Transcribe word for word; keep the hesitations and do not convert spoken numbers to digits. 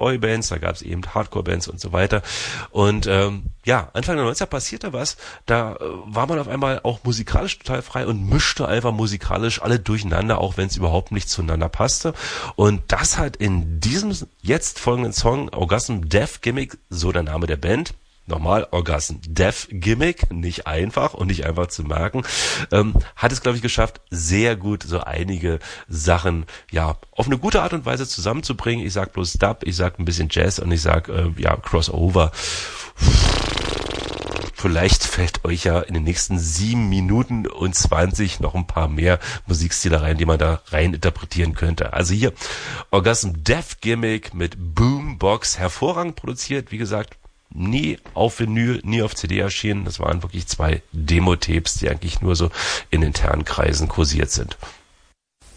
Oi-Bands, da gab es eben Hardcore-Bands und so weiter. Und ähm, ja, Anfang der neunziger passierte was, da äh, war man auf einmal auch musikalisch total frei und mischte einfach musikalisch alle durcheinander, auch wenn es überhaupt nicht zueinander passte. Und das hat in diesem jetzt folgenden Song Orgasm Death Gimmick, so der Name der Band, nochmal, Orgasm Death Gimmick, nicht einfach und nicht einfach zu merken, ähm, hat es, glaube ich, geschafft, sehr gut so einige Sachen, ja, auf eine gute Art und Weise zusammenzubringen. Ich sag bloß Dub, ich sag ein bisschen Jazz und ich sag, äh, ja, Crossover. Vielleicht fällt euch ja in den nächsten sieben Minuten und zwanzig noch ein paar mehr Musikstile rein, die man da rein interpretieren könnte. Also hier, Orgasm Death Gimmick mit Boombox, hervorragend produziert, wie gesagt, nie auf Vinyl, nie auf C D erschienen. Das waren wirklich zwei Demo-Tapes, die eigentlich nur so in internen Kreisen kursiert sind.